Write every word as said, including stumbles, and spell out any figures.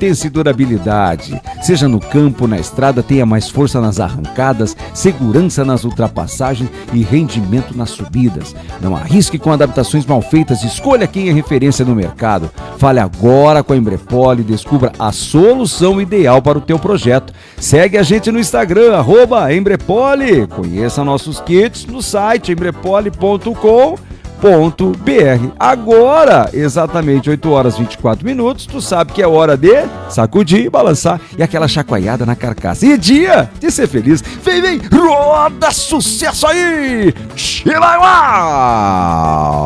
potência e durabilidade. Seja no campo, na estrada, tenha mais força nas arrancadas, segurança nas ultrapassagens e rendimento nas subidas. Não arrisque com adaptações mal feitas, escolha quem é referência no mercado. Fale agora com a Imbrepol e descubra a solução ideal para o teu projeto. Segue a gente no Instagram, arroba Imbrepol. Conheça nossos kits no site imbrepol ponto com ponto br. Agora, exatamente oito horas e vinte e quatro minutos, tu sabe que é hora de sacudir, balançar e aquela chacoalhada na carcaça. E dia de ser feliz. Vem, vem, roda sucesso aí! Chila!